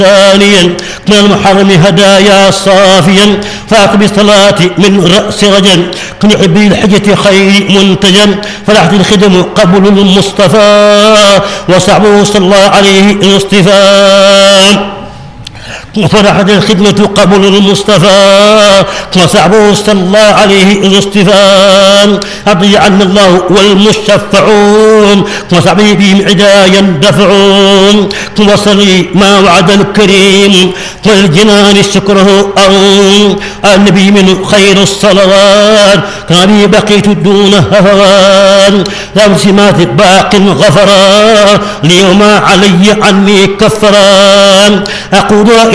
ثانيا من المحرم هدايا صافيا فاقم الصلاة من رأس رجل كنحب الحجة خير منتجا فلحت الخدم قبل المصطفى وصعبه صلى الله عليه الاصطفاء وفرحت الخدمة قبل المصطفى وصعبه صلى الله عليه الاصطفاء أرضي عنا الله والمشفعون وصعبه بهم عدايا دفعون وصلي ما وعد الكريم والجنان شكره أرون النبي من خير الصلوات كان بقيت دون هوان لا سمات باق غفرا ليوم علي عني كفران أقول